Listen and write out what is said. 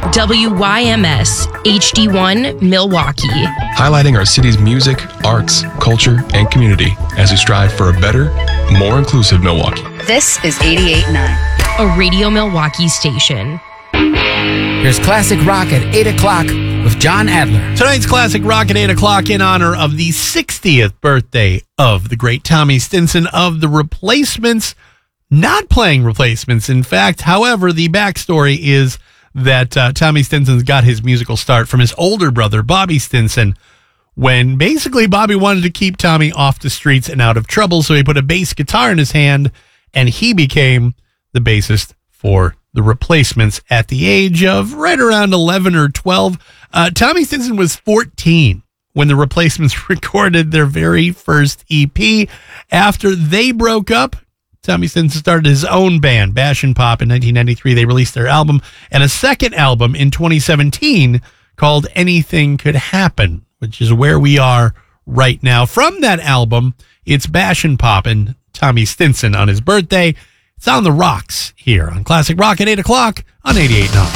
WYMS HD1 Milwaukee. Highlighting our city's music, arts, culture, and community as we strive for a better, more inclusive Milwaukee. This is 88.9. A Radio Milwaukee station. Here's Classic Rock at 8 o'clock with John Adler. Tonight's Classic Rock at 8 o'clock in honor of the 60th birthday of the great Tommy Stinson of The Replacements. Not playing Replacements, in fact. However, the backstory is that Tommy Stinson's got his musical start from his older brother, Bobby Stinson, when basically Bobby wanted to keep Tommy off the streets and out of trouble, so he put a bass guitar in his hand, and he became the bassist for The Replacements at the age of right around 11 or 12. Tommy Stinson was 14 when The Replacements recorded their very first EP. After they broke up, Tommy Stinson started his own band, Bash and Pop, in 1993. They released their album and a second album in 2017 called Anything Could Happen, which is where we are right now. From that album, it's Bash and Pop and Tommy Stinson on his birthday. It's on the rocks here on Classic Rock at 8 o'clock on 88.9.